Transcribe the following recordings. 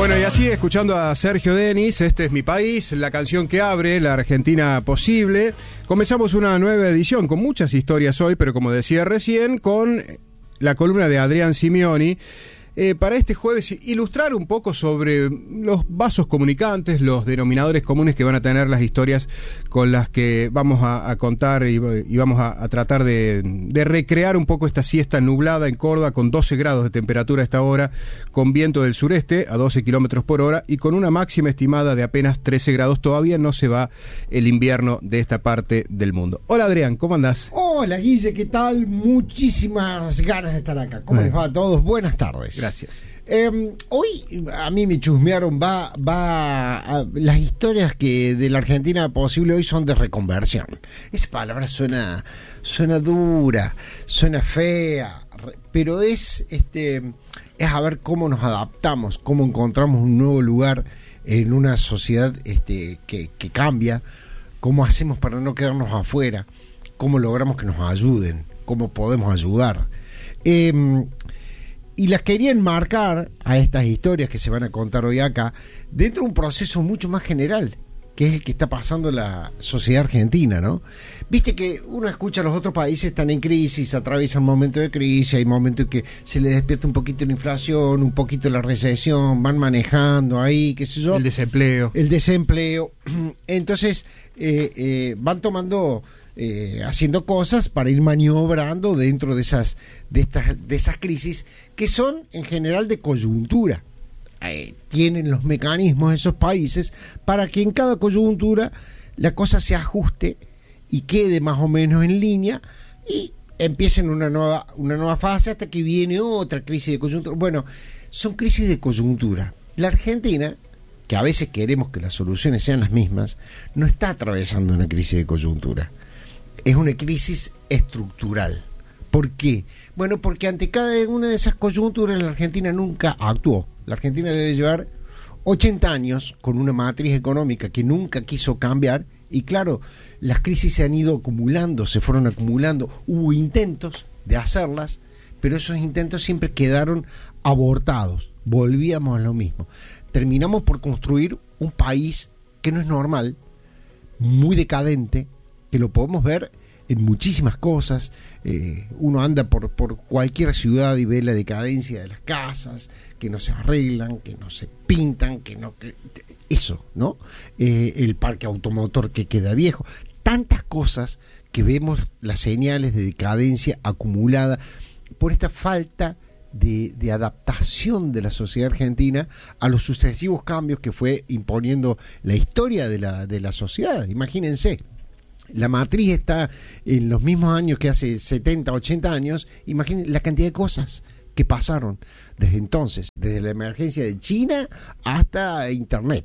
Bueno, y así escuchando a Sergio Denis, Este es mi país, la canción que abre la Argentina posible. Comenzamos una nueva edición con muchas historias hoy, pero como decía recién, con la columna de Adrián Simioni. Para este jueves ilustrar un poco sobre los vasos comunicantes, los denominadores comunes que van a tener las historias con las que vamos a contar y vamos a tratar de recrear un poco esta siesta nublada en Córdoba con 12 grados de temperatura a esta hora, con viento del sureste a 12 kilómetros por hora y con una máxima estimada de apenas 13 grados. Todavía no se va el invierno de esta parte del mundo. Hola Adrián, ¿cómo andás? Hola Guille, ¿qué tal? Muchísimas ganas de estar acá. ¿Cómo les va a todos? Buenas tardes. Gracias. Hoy a mí me chusmearon, las historias que de la Argentina posible hoy son de reconversión. Esa palabra suena dura, suena fea, pero es a ver cómo nos adaptamos, cómo encontramos un nuevo lugar en una sociedad que cambia, cómo hacemos para no quedarnos afuera, cómo logramos que nos ayuden, cómo podemos ayudar. Y las quería enmarcar a estas historias que se van a contar hoy acá dentro de un proceso mucho más general, que es el que está pasando en la sociedad argentina, ¿no? Viste que uno escucha a los otros países están en crisis, atraviesan momentos de crisis, hay momentos que se les despierta un poquito la inflación, un poquito la recesión, van manejando ahí, qué sé yo. El desempleo. Entonces, van tomando... haciendo cosas para ir maniobrando dentro de esas crisis que son en general de coyuntura. Tienen los mecanismos esos países para que en cada coyuntura la cosa se ajuste y quede más o menos en línea y empiecen una nueva fase hasta que viene otra crisis de coyuntura. Bueno, son crisis de coyuntura. La Argentina, que a veces queremos que las soluciones sean las mismas, no está atravesando una crisis de coyuntura. Es una crisis estructural. ¿Por qué? Bueno, porque ante cada una de esas coyunturas la Argentina nunca actuó. La Argentina debe llevar 80 años con una matriz económica que nunca quiso cambiar y claro, las crisis se han ido acumulando, se fueron acumulando. Hubo intentos de hacerlas, pero esos intentos siempre quedaron abortados. Volvíamos a lo mismo. Terminamos por construir un país que no es normal, muy decadente, que lo podemos ver en muchísimas cosas. Uno anda por cualquier ciudad y ve la decadencia de las casas, que no se arreglan, que no se pintan, eso, ¿no? El parque automotor que queda viejo, tantas cosas que vemos las señales de decadencia acumulada por esta falta de adaptación de la sociedad argentina a los sucesivos cambios que fue imponiendo la historia de la sociedad. Imagínense. La matriz está en los mismos años que hace 70, 80 años. Imaginen la cantidad de cosas que pasaron desde entonces, desde la emergencia de China hasta Internet.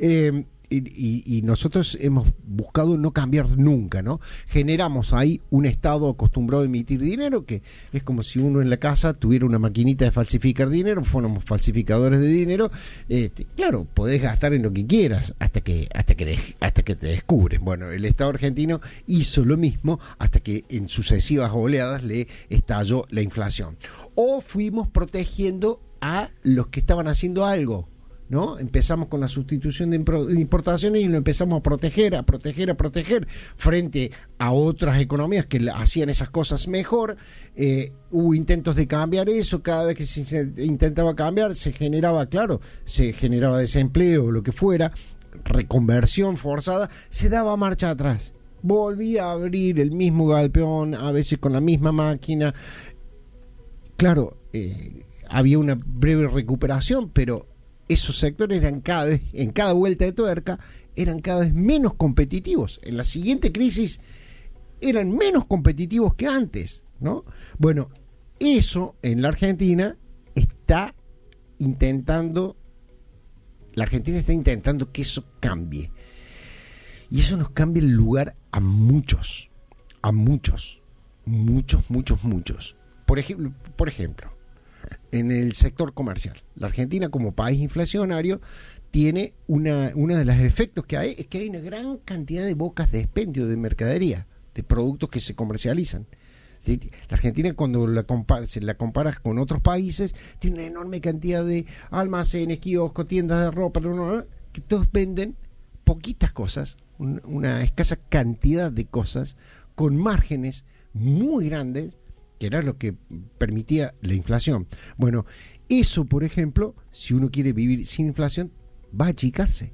Y nosotros hemos buscado no cambiar nunca, ¿no? Generamos ahí un Estado acostumbrado a emitir dinero, que es como si uno en la casa tuviera una maquinita de falsificar dinero, fuéramos falsificadores de dinero. Claro, podés gastar en lo que quieras hasta que te descubren. Bueno, el Estado argentino hizo lo mismo hasta que en sucesivas oleadas le estalló la inflación. O fuimos protegiendo a los que estaban haciendo algo, ¿no? Empezamos con la sustitución de importaciones y lo empezamos a proteger frente a otras economías que hacían esas cosas mejor. Hubo intentos de cambiar eso, cada vez que se intentaba cambiar se generaba desempleo o lo que fuera, reconversión forzada, se daba marcha atrás, volvía a abrir el mismo galpón, a veces con la misma máquina. Claro, había una breve recuperación, pero esos sectores eran en cada vuelta de tuerca, eran cada vez menos competitivos. En la siguiente crisis eran menos competitivos que antes, ¿no? Bueno, eso en la Argentina la Argentina está intentando que eso cambie. Y eso nos cambia el lugar a muchos. Por ejemplo, en el sector comercial. La Argentina, como país inflacionario, tiene una de los efectos que hay, es que hay una gran cantidad de bocas de expendio de mercadería, de productos que se comercializan. ¿sí? La Argentina, cuando se la comparas con otros países, tiene una enorme cantidad de almacenes, kioscos, tiendas de ropa, que todos venden poquitas cosas, una escasa cantidad de cosas, con márgenes muy grandes, que era lo que permitía la inflación. Bueno, eso, por ejemplo, si uno quiere vivir sin inflación, va a achicarse,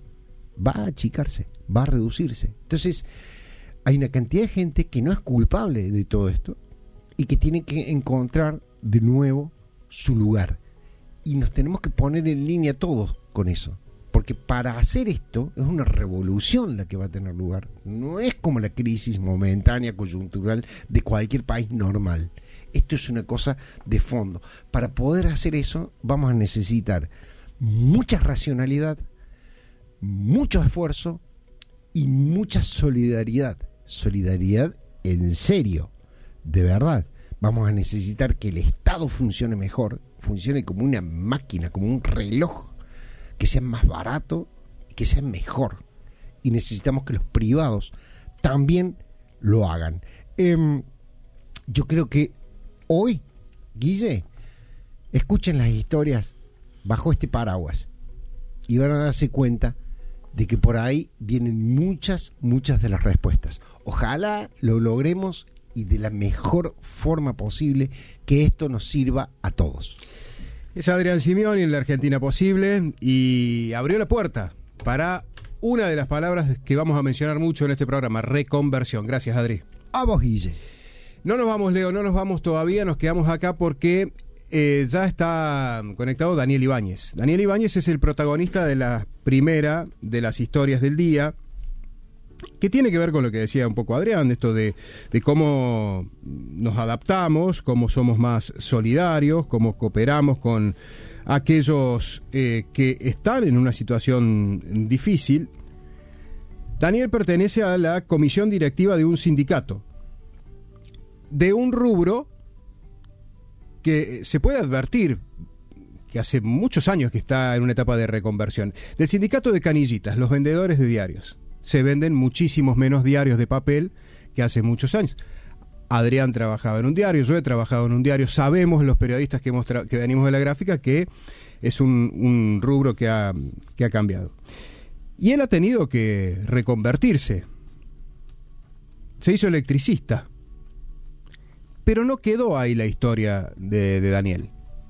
va a reducirse. Entonces, hay una cantidad de gente que no es culpable de todo esto y que tiene que encontrar de nuevo su lugar. Y nos tenemos que poner en línea todos con eso. Porque para hacer esto es una revolución la que va a tener lugar. No es como la crisis momentánea, coyuntural de cualquier país normal. Esto es una cosa de fondo. Para poder hacer eso vamos a necesitar mucha racionalidad, mucho esfuerzo y mucha solidaridad. Solidaridad en serio, de verdad. Vamos a necesitar que el Estado funcione mejor, funcione como una máquina, como un reloj, que sea más barato y que sea mejor. Y necesitamos que los privados también lo hagan. Yo creo que hoy, Guille, escuchen las historias bajo este paraguas y van a darse cuenta de que por ahí vienen muchas de las respuestas. Ojalá lo logremos y de la mejor forma posible, que esto nos sirva a todos. Es Adrián Simeoni en La Argentina Posible y abrió la puerta para una de las palabras que vamos a mencionar mucho en este programa, reconversión. Gracias, Adri. A vos, Guille. No nos vamos, Leo, no nos vamos todavía, nos quedamos acá porque ya está conectado Daniel Ibáñez. Daniel Ibáñez es el protagonista de la primera de las historias del día, que tiene que ver con lo que decía un poco Adrián, esto de cómo nos adaptamos, cómo somos más solidarios, cómo cooperamos con aquellos que están en una situación difícil. Daniel pertenece a la comisión directiva de un sindicato, de un rubro que se puede advertir que hace muchos años que está en una etapa de reconversión, del sindicato de canillitas, los vendedores de diarios. Se venden muchísimos menos diarios de papel que hace muchos años. Adrián trabajaba en un diario, yo he trabajado en un diario, sabemos los periodistas que venimos de la gráfica que es un rubro que ha cambiado. Y él ha tenido que reconvertirse. Se hizo electricista. Pero no quedó ahí la historia de Daniel.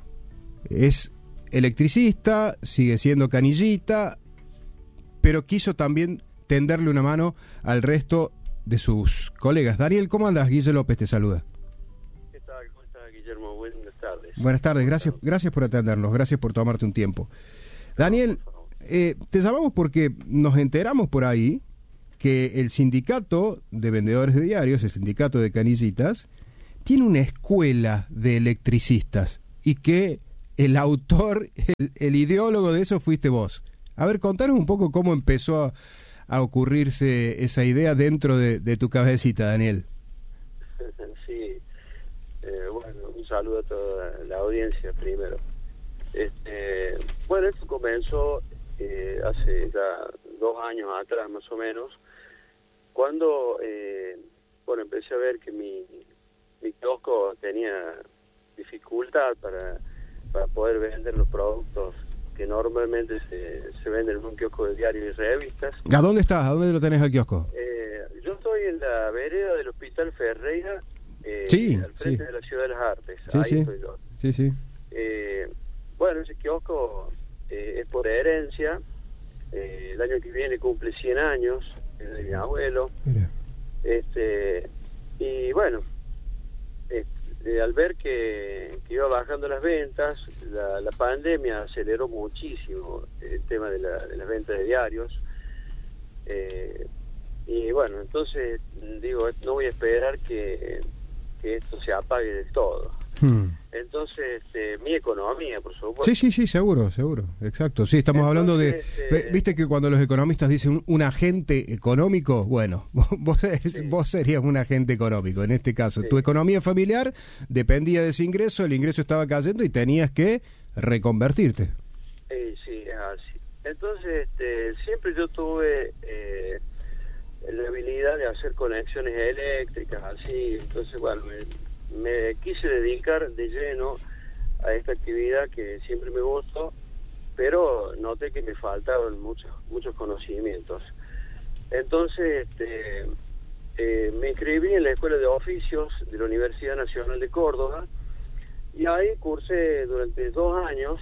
Es electricista, sigue siendo canillita, pero quiso también tenderle una mano al resto de sus colegas. Daniel, ¿cómo andas? Guille López te saluda. ¿Qué tal? ¿Cómo estás, Guillermo? Buenas tardes. Buenas tardes, gracias por atendernos, gracias por tomarte un tiempo. Daniel, te llamamos porque nos enteramos por ahí que el sindicato de vendedores de diarios, el sindicato de canillitas, tiene una escuela de electricistas y que el autor, el ideólogo de eso fuiste vos. A ver, contanos un poco cómo empezó a ocurrirse esa idea dentro de tu cabecita, Daniel. Sí, bueno, un saludo a toda la audiencia primero. Bueno, esto comenzó hace ya 2 años atrás más o menos, cuando empecé a ver que mi kiosco tenía dificultad para poder vender los productos que normalmente se venden en un kiosco de diarios y revistas. ¿A dónde estás? ¿A dónde lo tenés el kiosco? Yo estoy en la vereda del Hospital Ferreira, sí, al frente sí. de la Ciudad de las Artes. Sí, ahí sí. estoy yo. Sí, sí. Bueno, ese kiosco es por herencia. El año que viene cumple 100 años, es de mi abuelo. Mira. Y bueno, al ver que iba bajando las ventas, la pandemia aceleró muchísimo el tema de las ventas de diarios. Y bueno, entonces digo, no voy a esperar que esto se apague del todo. Entonces, mi economía, por supuesto. Sí, seguro, exacto. Sí, estamos hablando de... ¿Viste que cuando los economistas dicen un agente económico? Bueno, vos serías un agente económico, en este caso. Sí. Tu economía familiar dependía de ese ingreso, el ingreso estaba cayendo y tenías que reconvertirte. Sí, es así. Entonces, siempre yo tuve la habilidad de hacer conexiones eléctricas, así. Entonces, bueno, me quise dedicar de lleno a esta actividad que siempre me gustó, pero noté que me faltaban muchos conocimientos. Entonces me inscribí en la Escuela de Oficios de la Universidad Nacional de Córdoba, y ahí cursé durante 2 años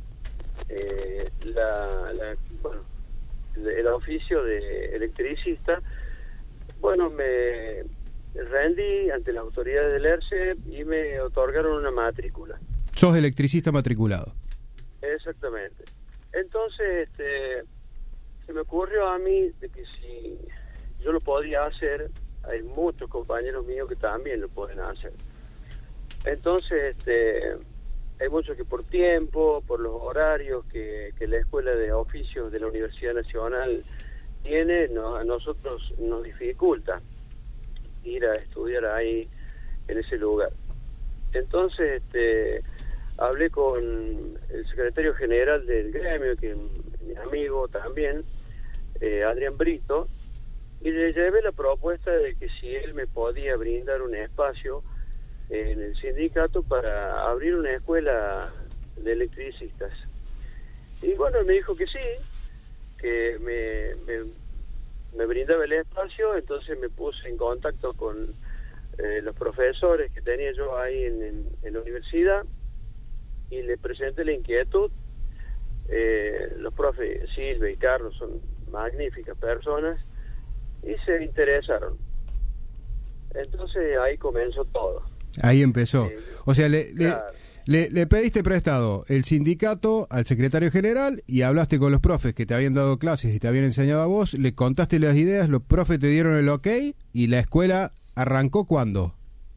el oficio de electricista. Bueno, me rendí ante las autoridades del ERCE y me otorgaron una matrícula. ¿Sos electricista matriculado? Exactamente. Entonces se me ocurrió a mí de que si yo lo podía hacer, hay muchos compañeros míos que también lo pueden hacer. Entonces hay muchos que por tiempo, por los horarios que la Escuela de Oficios de la Universidad Nacional tiene, a nosotros nos dificulta ir a estudiar ahí en ese lugar. Entonces hablé con el secretario general del gremio, que es mi amigo también, Adrián Brito, y le llevé la propuesta de que si él me podía brindar un espacio en el sindicato para abrir una escuela de electricistas. Y bueno, me dijo que sí, que me brindaba el espacio. Entonces me puse en contacto con los profesores que tenía yo ahí en la universidad, y le presenté la inquietud. Los profes Silvia y Carlos son magníficas personas y se interesaron. Entonces ahí comenzó todo. Ahí empezó. O sea, claro. le pediste prestado el sindicato al secretario general y hablaste con los profes que te habían dado clases y te habían enseñado a vos, le contaste las ideas, los profes te dieron el ok y la escuela arrancó. ¿Cuándo?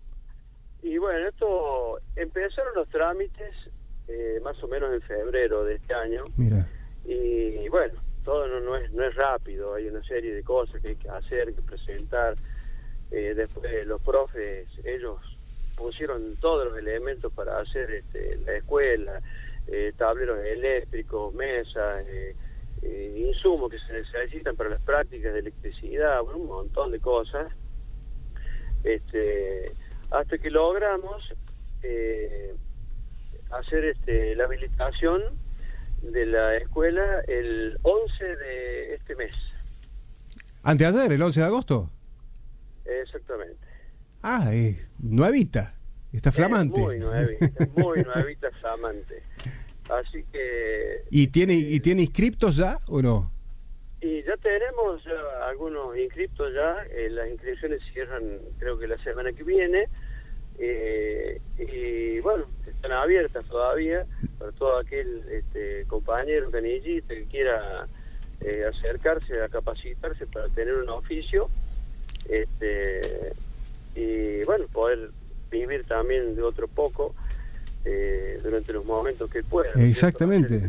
Y bueno, esto empezaron los trámites más o menos en febrero de este año. Mira. Y bueno, todo no es rápido, hay una serie de cosas que hay que hacer, que presentar. Después los profes, ellos pusieron todos los elementos para hacer la escuela, tableros eléctricos, mesas, insumos que se necesitan para las prácticas de electricidad, bueno, un montón de cosas, hasta que logramos hacer la habilitación de la escuela el 11 de este mes. ¿Anteayer, el 11 de agosto? Exactamente. Ah, nuevita, está flamante. Muy nuevita, flamante. Así que... ¿Y tiene inscriptos ya o no? Y ya tenemos algunos inscriptos ya. Las inscripciones cierran creo que la semana que viene. Y bueno, están abiertas todavía para todo aquel compañero canillista que quiera acercarse a capacitarse para tener un oficio. Y bueno, poder vivir también de otro poco durante los momentos que pueda. Exactamente.